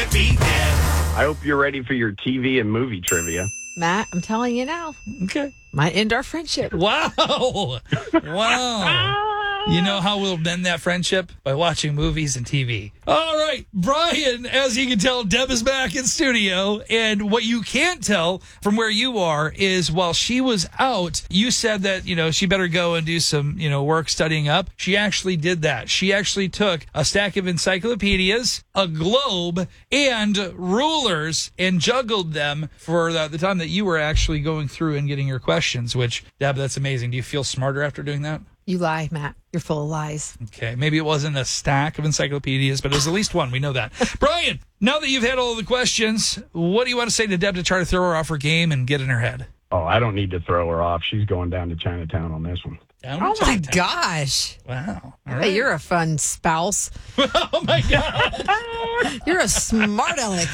can't be dead. I hope you're ready for your TV and movie trivia. Matt, I'm telling you now. Okay. Might end our friendship. Wow. Wow. You know how we'll mend that friendship? By watching movies and TV. All right, Brian, as you can tell, Deb is back in studio. And what you can't tell from where you are is while she was out, you said that, she better go and do some, work studying up. She actually did that. She actually took a stack of encyclopedias, a globe, and rulers and juggled them for the time that you were actually going through and getting your questions, which, Deb, that's amazing. Do you feel smarter after doing that? You lie, Matt. You're full of lies. Okay, maybe it wasn't a stack of encyclopedias, but it was at least one. We know that. Brian, now that you've had all of the questions, what do you want to say to Deb to try to throw her off her game and get in her head? Oh, I don't need to throw her off. She's going down to Chinatown on this one. Oh, my gosh. Wow. Hey, you're a fun spouse. Oh, my God. You're a smart Alec.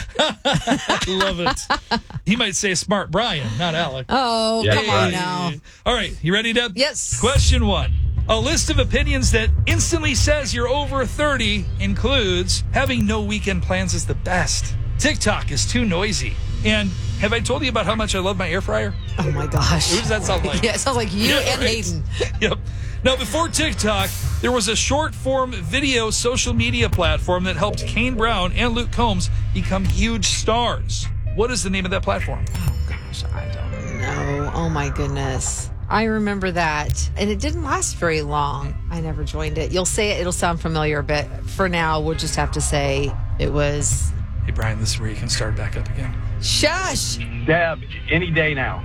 I love it. He might say smart Brian, not Alec. Oh, Yeah, come on right. now. All right, you ready, Deb? Yes. Question 1. A list of opinions that instantly says you're over 30 includes having no weekend plans is the best. TikTok is too noisy. And have I told you about how much I love my air fryer? Oh, my gosh. Who does that sound like? Yeah, it sounds like you and right. Hayden. Yep. Now, before TikTok, there was a short-form video social media platform that helped Kane Brown and Luke Combs become huge stars. What is the name of that platform? Oh, gosh, I don't know. Oh, my goodness. I remember that. And it didn't last very long. I never joined it. You'll say it, it'll sound familiar, but for now, we'll just have to say it was... Hey, Brian, this is where you can start back up again. Shush! Deb, any day now.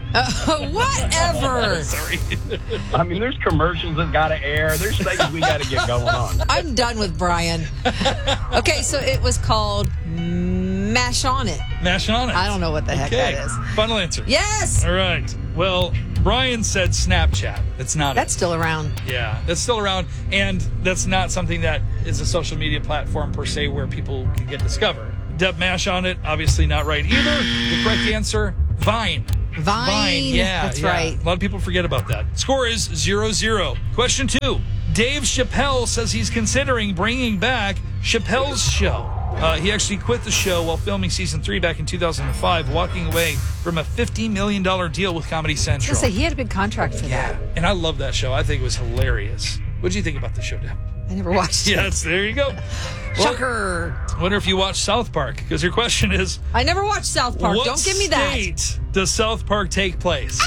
Whatever. Sorry. I mean, there's commercials that got to air. There's things we got to get going on. I'm done with Brian. Okay, so it was called Mash On It. Mash on it. I don't know what the heck Okay. that is. Final answer. Yes! All right. Well, Brian said Snapchat. That's not That's it. still around. Yeah, that's still around. And that's not something that is a social media platform per se where people can get discovered. Deb, Mash on it. Obviously not right either. The correct answer, Vine. Vine. Yeah. That's yeah. right. A lot of people forget about that. Score is 0-0. Question 2. Dave Chappelle says he's considering bringing back Chappelle's Show. He actually quit the show while filming season 3 back in 2005, walking away from a $50 million deal with Comedy I Central. was gonna say, he had a big contract for that. And I love that show. I think it was hilarious. What did you think about the show, Deb? I never watched it. Yes, there you go. Shocker. I wonder if you watched South Park, because your question is, I never watched South Park. what Don't give me that. state does South Park take place?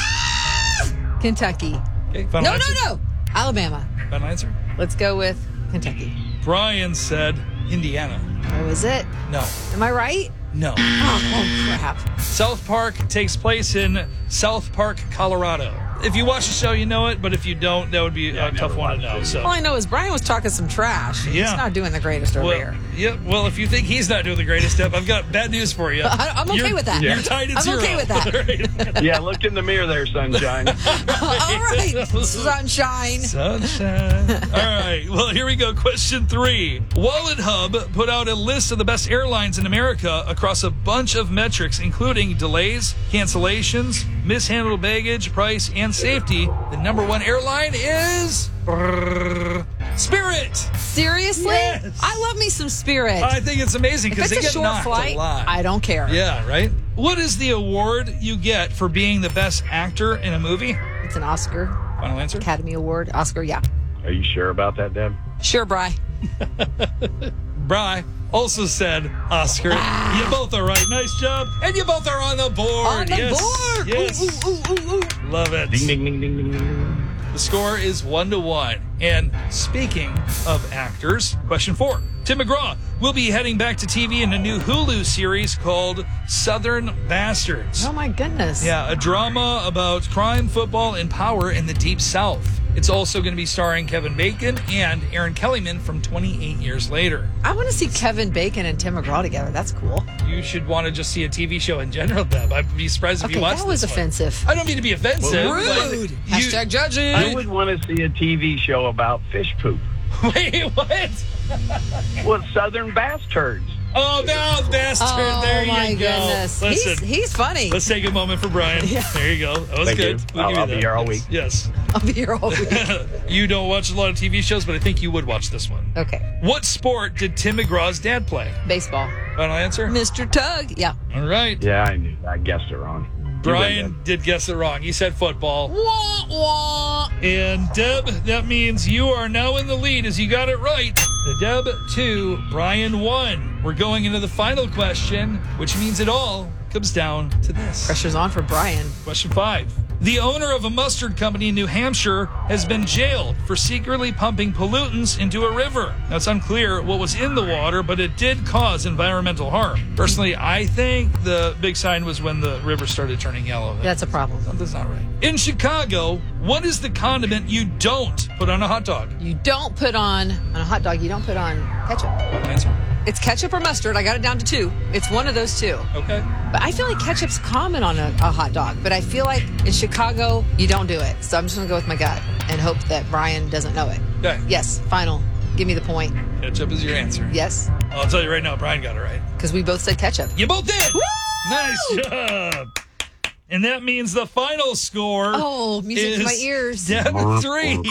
Kentucky. Okay, final answer. No. Alabama. Final answer? Let's go with Kentucky. Brian said Indiana. Oh, is it? No. Am I right? No. Oh, crap. South Park takes place in South Park, Colorado. If you watch the show, you know it, but if you don't, that would be a tough one to know. So. All I know is Brian was talking some trash. Yeah. He's not doing the greatest over here. Yeah, well, if you think he's not doing the greatest step, I've got bad news for you. I'm okay with that. You're tied at I'm 0. okay with that. Right. Yeah, look in the mirror there, sunshine. All right, sunshine. Sunshine. All right. Well, here we go. Question 3. Wallet Hub put out a list of the best airlines in America across a bunch of metrics, including delays, cancellations, mishandled baggage, price, and safety. The number 1 airline is Spirit. Seriously? Yes. I love me some Spirit. I think it's amazing If because it's they a get short knocked flight, a lot. I don't care. Yeah, right? What is the award you get for being the best actor in a movie? It's an Oscar, Final answer? Academy Award, Oscar, yeah. Are you sure about that, Deb? Sure, Bri. Bri also said Oscar. You both are right. Nice job. And you both are on the board. On the board. Yes. Ooh. Love it. Ding, ding, ding, ding, ding, ding. The score is 1-1. And speaking of actors, question 4. Tim McGraw will be heading back to TV in a new Hulu series called Southern Bastards. Oh, my goodness. Yeah, a drama about crime, football, and power in the Deep South. It's also going to be starring Kevin Bacon and Aaron Kellyman from 28 years later. I want to see Kevin Bacon and Tim McGraw together. That's cool. You should want to just see a TV show in general, Deb. I'd be surprised if Okay, you watched that was this one. offensive. I don't mean to be offensive. Rude. but Hashtag judging. I would want to see a TV show about fish poop. Wait, what? Well, Southern Bass Turds. Oh, no, bastard. Oh, there my you go. goodness. Listen, He's funny. let's take a moment for Brian. There you go. That was Thank good. you. We'll give I'll that. be here all week. Yes. I'll be here all week. You don't watch a lot of TV shows, but I think you would watch this one. Okay. What sport did Tim McGraw's dad play? Baseball. Final answer? Mr. Tug. Yeah. All right. Yeah, I knew. I guessed it wrong. Brian did guess it wrong. He said football. Wah, wah. And Deb, that means you are now in the lead as you got it right. Deb 2, Brian 1. We're going into the final question, which means it all comes down to this. Pressure's on for Brian. Question 5. The owner of a mustard company in New Hampshire has been jailed for secretly pumping pollutants into a river. Now, it's unclear what was in the water, but it did cause environmental harm. Personally, I think the big sign was when the river started turning yellow. That's a problem. Something's not right. In Chicago, what is the condiment you don't put on a hot dog? You don't put on a hot dog, you don't put on ketchup. Answer. It's ketchup or mustard. I got it down to 2. It's one of those 2. Okay. But I feel like ketchup's common on a hot dog. But I feel like in Chicago, you don't do it. So I'm just going to go with my gut and hope that Brian doesn't know it. Okay. Yes, final. Give me the point. Ketchup is your answer. Yes, I'll tell you right now, Brian got it right. because we both said ketchup. You both did. Nice job. And that means the final score. Oh, music to my ears. Deb 3, Brian 2.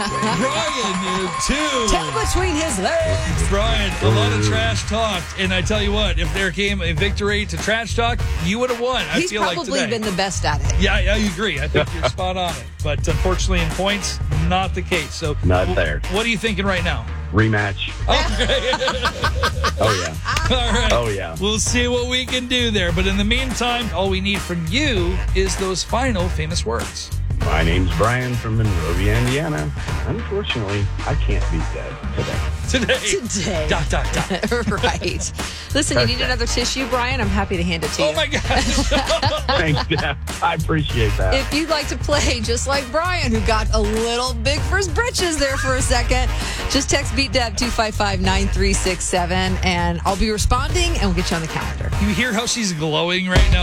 Tail between his legs. Brian, a lot of trash talk, and I tell you what, if there came a victory to trash talk, you would have won. I He's feel like probably today. been the best at it. Yeah, I agree. I think you're spot on it. But unfortunately, in points, not the case. So, Not there. What are you thinking right now? Rematch. Oh, yeah. All right. Oh, yeah. We'll see what we can do there. But in the meantime, all we need from you is those final famous words. My name's Brian from Monrovia, Indiana. Unfortunately, I can't beat Deb today. Today. Dot, dot, dot. Right. Listen, you need another tissue, Brian? I'm happy to hand it to you. Oh, my gosh. Thanks, Deb. I appreciate that. If you'd like to play just like Brian, who got a little big for his britches there for a second, just text Beat Deb 255-9367, and I'll be responding, and we'll get you on the calendar. You hear how she's glowing right now?